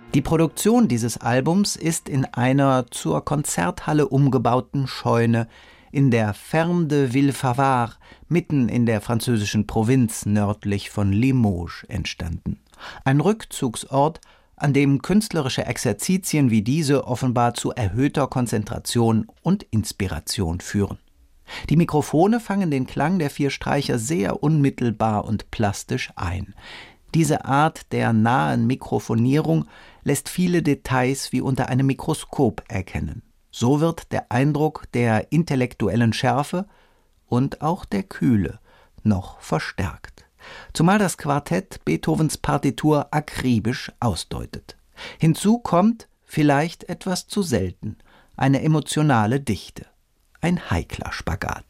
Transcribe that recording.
Die Produktion dieses Albums ist in einer zur Konzerthalle umgebauten Scheune in der Ferme de Villefavard, mitten in der französischen Provinz nördlich von Limoges, entstanden. Ein Rückzugsort, an dem künstlerische Exerzitien wie diese offenbar zu erhöhter Konzentration und Inspiration führen. Die Mikrofone fangen den Klang der 4 Streicher sehr unmittelbar und plastisch ein. Diese Art der nahen Mikrofonierung lässt viele Details wie unter einem Mikroskop erkennen. So wird der Eindruck der intellektuellen Schärfe und auch der Kühle noch verstärkt. Zumal das Quartett Beethovens Partitur akribisch ausdeutet. Hinzu kommt, vielleicht etwas zu selten, eine emotionale Dichte. Ein heikler Spagat.